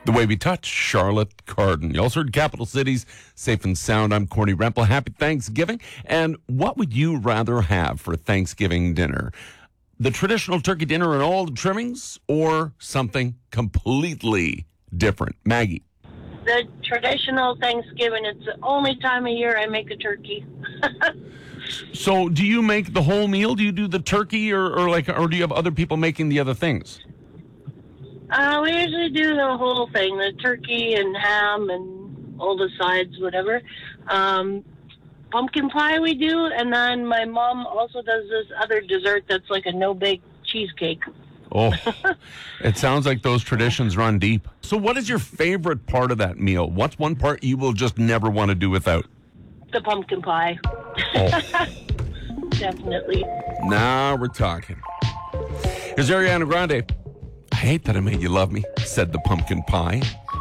The Way We Touch, Charlotte Carden. You also heard Capital Cities, Safe and Sound. I'm Corny Rempel. Happy Thanksgiving. And what would you rather have for Thanksgiving dinner? The traditional turkey dinner and all the trimmings, or something completely different? Maggie. The traditional Thanksgiving, it's the only time of year I make a turkey. So do you make the whole meal? Do you do the turkey or do you have other people making the other things? We usually do the whole thing, the turkey and ham and all the sides, whatever. Pumpkin pie we do, and then my mom also does this other dessert that's like a no-bake cheesecake. Oh, it sounds like those traditions run deep. So what is your favorite part of that meal? What's one part you will just never want to do without? The pumpkin pie. Oh. Definitely. Now we're talking. Here's Ariana Grande. I hate that I made you love me, said the pumpkin pie.